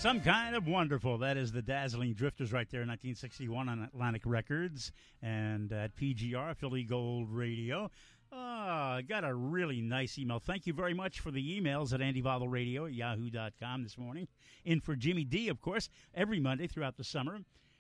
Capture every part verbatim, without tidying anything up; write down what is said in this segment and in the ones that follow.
Some Kind of Wonderful. That is the Dazzling Drifters right there in nineteen sixty-one on Atlantic Records and at P G R, Philly Gold Radio. Oh, I got a really nice email. Thank you very much for the emails at Andy Valdo Radio at yahoo dot com this morning. In for Jimmy D, of course, every Monday throughout the summer.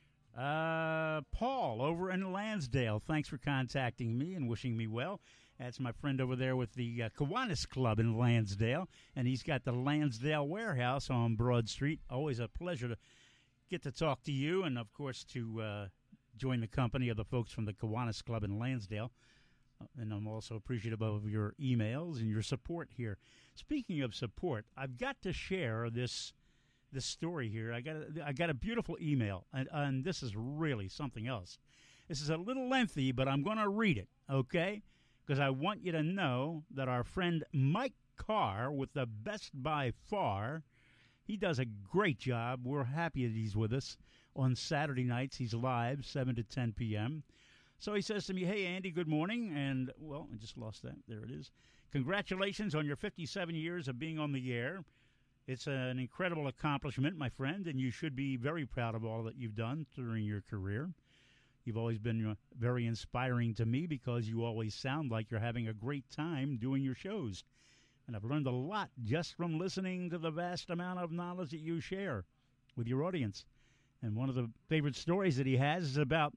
Uh, Paul over in Lansdale, thanks for contacting me and wishing me well. That's my friend over there with the uh, Kiwanis Club in Lansdale, and he's got the Lansdale Warehouse on Broad Street. Always a pleasure to get to talk to you and, of course, to uh, join the company of the folks from the Kiwanis Club in Lansdale. Uh, and I'm also appreciative of your emails and your support here. Speaking of support, I've got to share this this story here. I got a, I got a beautiful email, and, and this is really something else. This is a little lengthy, but I'm going to read it, okay? Because I want you to know that our friend Mike Carr with the Best by Far, he does a great job. We're happy that he's with us. On Saturday nights, he's live, seven to ten p.m. So he says to me, hey, Andy, good morning. And, well, I just lost that. There it is. Congratulations on your fifty-seven years of being on the air. It's an incredible accomplishment, my friend, and you should be very proud of all that you've done during your career. You've always been very inspiring to me because you always sound like you're having a great time doing your shows. And I've learned a lot just from listening to the vast amount of knowledge that you share with your audience. And one of the favorite stories that he has is about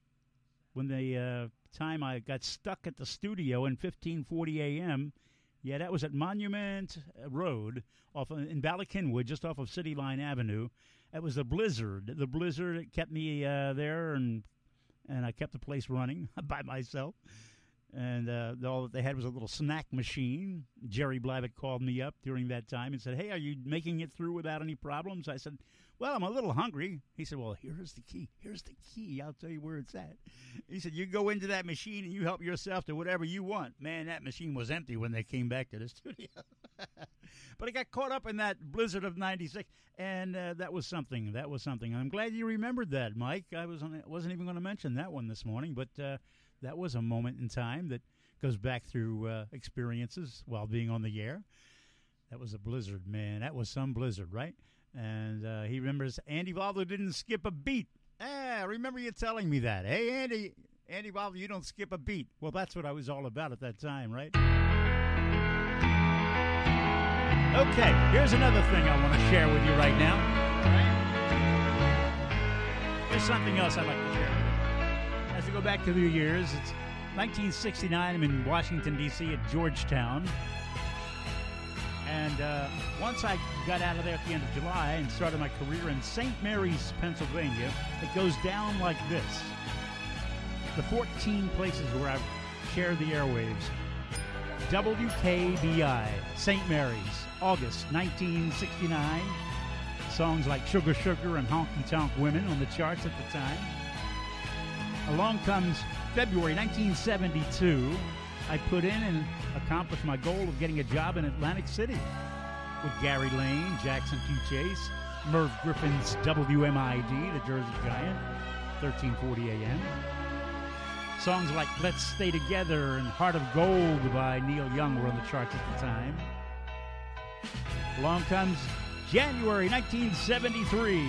when the uh, time I got stuck at the studio in fifteen forty a.m. Yeah, that was at Monument Road off of, in Ballackinwood, just off of City Line Avenue. It was a blizzard. The blizzard kept me uh, there, and and I kept the place running by myself. And uh, all that they had was a little snack machine. Jerry Blavitt called me up during that time and said, hey, are you making it through without any problems? I said, well, I'm a little hungry. He said, well, here's the key. Here's the key. I'll tell you where it's at. He said, you go into that machine and you help yourself to whatever you want. Man, that machine was empty when they came back to the studio. But I got caught up in that blizzard of ninety-six, and uh, that was something. That was something. I'm glad you remembered that, Mike. I was on, wasn't even going to mention that one this morning, but uh, that was a moment in time that goes back through uh, experiences while being on the air. That was a blizzard, man. That was some blizzard, right? And uh, he remembers Andy Valdo didn't skip a beat. Ah, I remember you telling me that. Hey, Andy, Andy Valdo, you don't skip a beat. Well, that's what I was all about at that time, right? Okay, here's another thing I want to share with you right now. All right? Here's something else I'd like to share with you. As we go back to the years, it's nineteen sixty-nine. I'm in Washington, D C at Georgetown. And uh, once I got out of there at the end of July and started my career in Saint Mary's, Pennsylvania, it goes down like this. The fourteen places where I've shared the airwaves. W K B I, Saint Mary's, August nineteen sixty-nine. Songs like Sugar Sugar and Honky Tonk Women on the charts at the time. Along comes February nineteen seventy-two. I put in and accomplished my goal of getting a job in Atlantic City with Gary Lane, Jackson T. Chase, Merv Griffin's W M I D, the Jersey Giant, thirteen forty a.m. Songs like Let's Stay Together and Heart of Gold by Neil Young were on the charts at the time. Along comes January nineteen seventy-three.